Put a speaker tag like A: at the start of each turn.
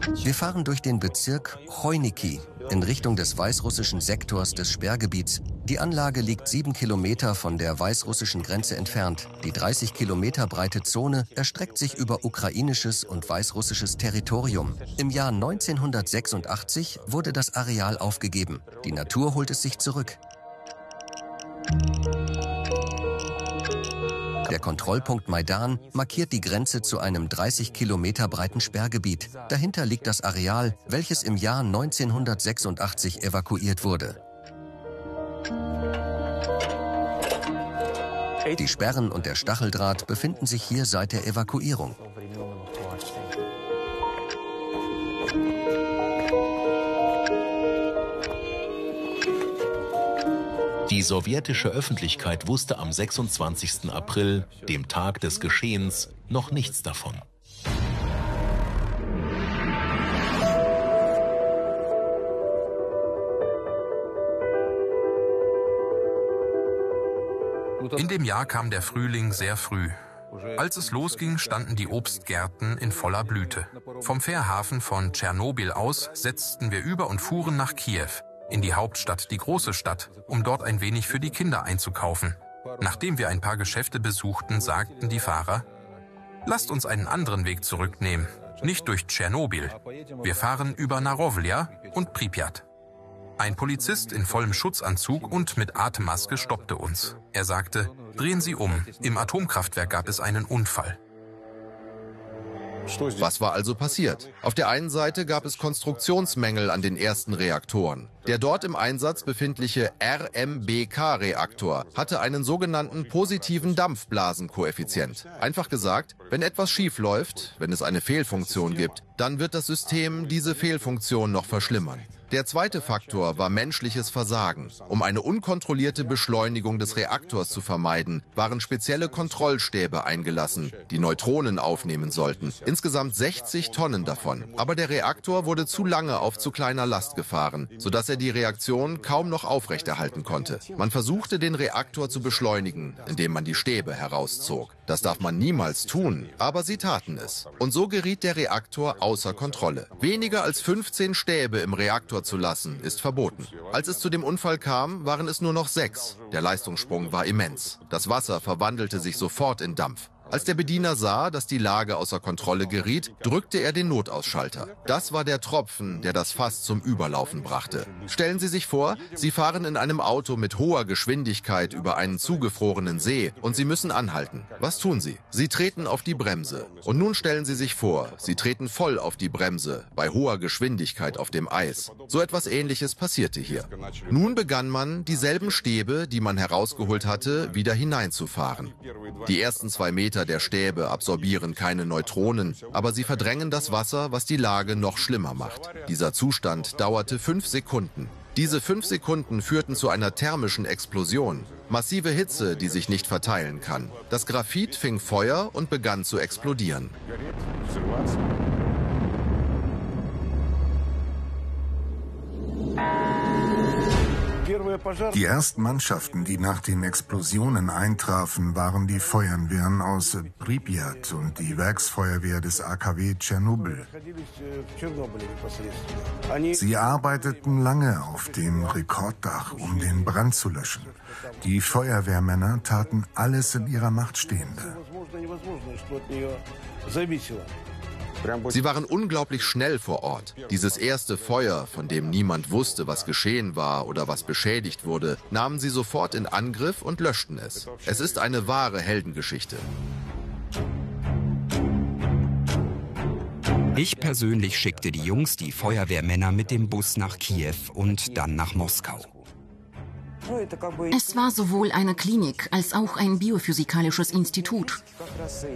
A: Wir fahren durch den Bezirk Chojniki in Richtung des weißrussischen Sektors des Sperrgebiets. Die Anlage liegt 7 Kilometer von der weißrussischen Grenze entfernt. Die 30 Kilometer breite Zone erstreckt sich über ukrainisches und weißrussisches Territorium. Im Jahr 1986 wurde das Areal aufgegeben. Die Natur holt es sich zurück. Der Kontrollpunkt Maidan markiert die Grenze zu einem 30 Kilometer breiten Sperrgebiet. Dahinter liegt das Areal, welches im Jahr 1986 evakuiert wurde. Die Sperren und der Stacheldraht befinden sich hier seit der Evakuierung.
B: Die sowjetische Öffentlichkeit wusste am 26. April, dem Tag des Geschehens, noch nichts davon.
C: In dem Jahr kam der Frühling sehr früh. Als es losging, standen die Obstgärten in voller Blüte. Vom Fährhafen von Tschernobyl aus setzten wir über und fuhren nach Kiew, in die Hauptstadt, die große Stadt, um dort ein wenig für die Kinder einzukaufen. Nachdem wir ein paar Geschäfte besuchten, sagten die Fahrer: Lasst uns einen anderen Weg zurücknehmen, nicht durch Tschernobyl. Wir fahren über Narowlja und Pripyat. Ein Polizist in vollem Schutzanzug und mit Atemmaske stoppte uns. Er sagte: Drehen Sie um, im Atomkraftwerk gab es einen Unfall.
D: Was war also passiert? Auf der einen Seite gab es Konstruktionsmängel an den ersten Reaktoren. Der dort im Einsatz befindliche RMBK-Reaktor hatte einen sogenannten positiven Dampfblasenkoeffizient. Einfach gesagt, wenn etwas schief läuft, wenn es eine Fehlfunktion gibt, dann wird das System diese Fehlfunktion noch verschlimmern. Der zweite Faktor war menschliches Versagen. Um eine unkontrollierte Beschleunigung des Reaktors zu vermeiden, waren spezielle Kontrollstäbe eingelassen, die Neutronen aufnehmen sollten. Insgesamt 60 Tonnen davon. Aber der Reaktor wurde zu lange auf zu kleiner Last gefahren, sodass er die Reaktion kaum noch aufrechterhalten konnte. Man versuchte, den Reaktor zu beschleunigen, indem man die Stäbe herauszog. Das darf man niemals tun, aber sie taten es. Und so geriet der Reaktor außer Kontrolle. Weniger als 15 Stäbe im Reaktor zu lassen, ist verboten. Als es zu dem Unfall kam, waren es nur noch 6. Der Leistungssprung war immens. Das Wasser verwandelte sich sofort in Dampf. Als der Bediener sah, dass die Lage außer Kontrolle geriet, drückte er den Notausschalter. Das war der Tropfen, der das Fass zum Überlaufen brachte. Stellen Sie sich vor, Sie fahren in einem Auto mit hoher Geschwindigkeit über einen zugefrorenen See und Sie müssen anhalten. Was tun Sie? Sie treten auf die Bremse. Und nun stellen Sie sich vor, Sie treten voll auf die Bremse, bei hoher Geschwindigkeit auf dem Eis. So etwas Ähnliches passierte hier. Nun begann man, dieselben Stäbe, die man herausgeholt hatte, wieder hineinzufahren. Die ersten 2 Meter der Stäbe absorbieren keine Neutronen, aber sie verdrängen das Wasser, was die Lage noch schlimmer macht. Dieser Zustand dauerte 5 Sekunden. Diese 5 Sekunden führten zu einer thermischen Explosion. Massive Hitze, die sich nicht verteilen kann. Das Graphit fing Feuer und begann zu explodieren.
E: Die ersten Mannschaften, die nach den Explosionen eintrafen, waren die Feuerwehren aus Pripyat und die Werksfeuerwehr des AKW Tschernobyl. Sie arbeiteten lange auf dem Rekorddach, um den Brand zu löschen. Die Feuerwehrmänner taten alles in ihrer Macht Stehende.
D: Sie waren unglaublich schnell vor Ort. Dieses erste Feuer, von dem niemand wusste, was geschehen war oder was beschädigt wurde, nahmen sie sofort in Angriff und löschten es. Es ist eine wahre Heldengeschichte.
F: Ich persönlich schickte die Jungs, die Feuerwehrmänner, mit dem Bus nach Kiew und dann nach Moskau.
G: Es war sowohl eine Klinik als auch ein biophysikalisches Institut.